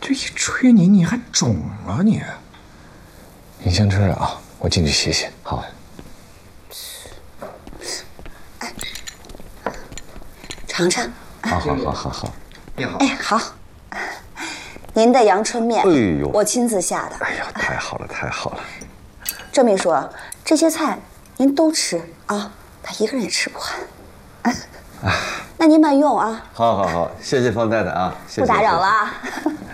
这一吹你，你还肿了你。你先吃点啊，我进去洗洗。好。 尝尝。 好。 你好。 哎，好。您的阳春面， 哎呦， 我亲自下的。 哎呀，太好了。 这秘书，这些菜您都吃啊，他一个人也吃不完。那您慢用啊。 好，谢谢方太太啊， 不打扰了啊。